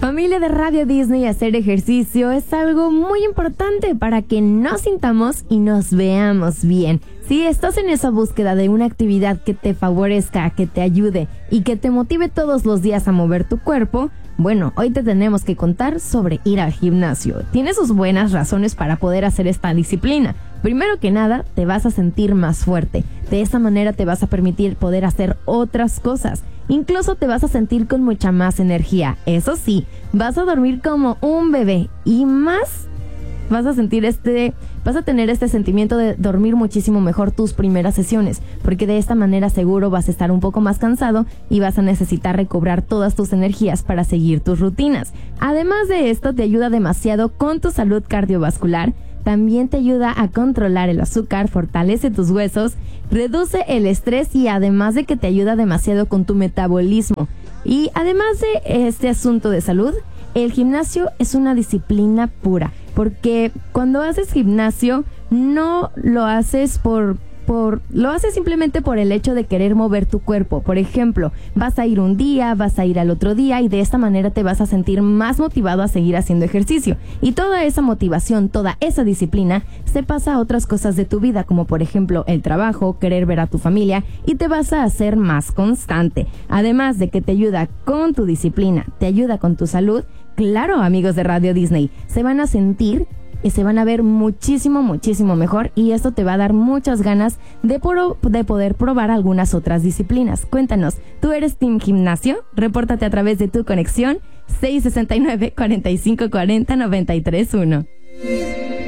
Familia de Radio Disney, hacer ejercicio es algo muy importante para que nos sintamos y nos veamos bien. Si estás en esa búsqueda de una actividad que te favorezca, que te ayude y que te motive todos los días a mover tu cuerpo, bueno, hoy te tenemos que contar sobre ir al gimnasio. Tiene sus buenas razones para poder hacer esta disciplina. Primero que nada, te vas a sentir más fuerte. De esa manera te vas a permitir poder hacer otras cosas. Incluso te vas a sentir con mucha más energía. Eso sí, vas a dormir como un bebé y más vas a tener este sentimiento de dormir muchísimo mejor tus primeras sesiones, porque de esta manera seguro vas a estar un poco más cansado y vas a necesitar recobrar todas tus energías para seguir tus rutinas. Además de esto, te ayuda demasiado con tu salud cardiovascular. También te ayuda a controlar el azúcar, fortalece tus huesos, reduce el estrés y además de que te ayuda demasiado con tu metabolismo. Y además de este asunto de salud, el gimnasio es una disciplina pura, porque cuando haces gimnasio no lo haces lo haces simplemente por el hecho de querer mover tu cuerpo. Por ejemplo, vas a ir un día, vas a ir al otro día y de esta manera te vas a sentir más motivado a seguir haciendo ejercicio. Y toda esa motivación, toda esa disciplina se pasa a otras cosas de tu vida, como por ejemplo el trabajo, querer ver a tu familia y te vas a hacer más constante. Además de que te ayuda con tu disciplina, te ayuda con tu salud, claro, amigos de Radio Disney, se van a sentir y se van a ver muchísimo mejor y esto te va a dar muchas ganas de poder probar algunas otras disciplinas. Cuéntanos, ¿tú eres Team Gimnasio? Repórtate a través de tu conexión 669-4540-931.